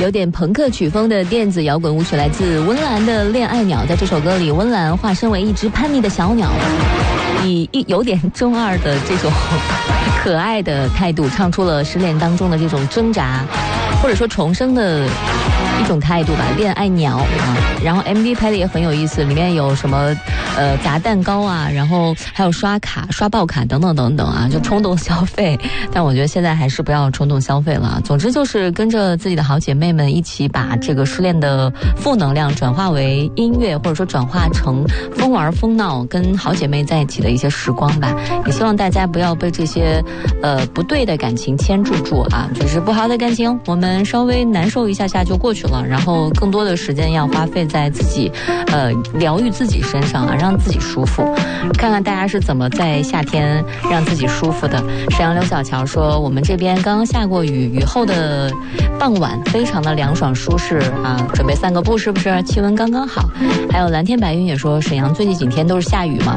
有点朋克曲风的电子摇滚舞曲，来自温岚的《恋爱鸟》。在这首歌里，温岚化身为一只叛逆的小鸟，以有点中二的这种可爱的态度，唱出了失恋当中的这种挣扎，或者说重生的一种态度吧。恋爱鸟啊，然后 MV 拍的也很有意思，里面有什么砸蛋糕啊，然后还有刷卡、刷爆卡等等等等啊，就冲动消费。但我觉得现在还是不要冲动消费了。总之就是跟着自己的好姐妹们一起把这个失恋的负能量转化为音乐，或者说转化成疯玩疯闹跟好姐妹在一起的一些时光吧。也希望大家不要被这些不对的感情牵住啊，就是不好的感情我们稍微难受一下下就过去了，然后更多的时间要花费在自己疗愈自己身上啊，让自己舒服。看看大家是怎么在夏天让自己舒服的。沈阳刘小乔说，我们这边刚刚下过雨，雨后的傍晚非常的凉爽舒适啊，准备散个步是不是？气温刚刚好。还有蓝天白云也说，沈阳最近几天都是下雨嘛，